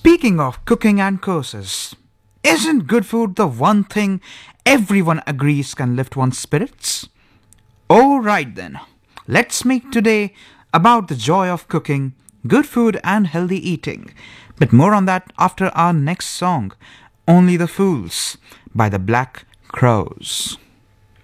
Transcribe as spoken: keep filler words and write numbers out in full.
Speaking of cooking and curses, isn't good food the one thing everyone agrees can lift one's spirits? Alright then, let's make today about the joy of cooking, good food, and healthy eating. But more on that after our next song, Only the Fools by the Black Crows.